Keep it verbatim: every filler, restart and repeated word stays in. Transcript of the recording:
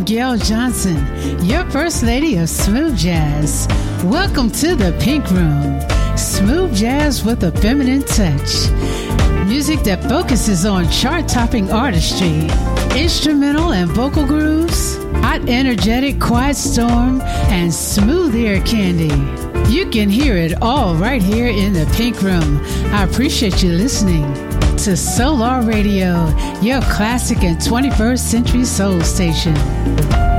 I'm Gail Johnson, your First Lady of Smooth Jazz. Welcome to the Pink Room. Smooth jazz with a feminine touch. Music that focuses on chart-topping artistry, instrumental and vocal grooves, hot, energetic, quiet storm, and smooth ear candy. You can hear it all right here in the Pink Room. I appreciate you listening to Solar Radio, your classic and twenty-first century soul station.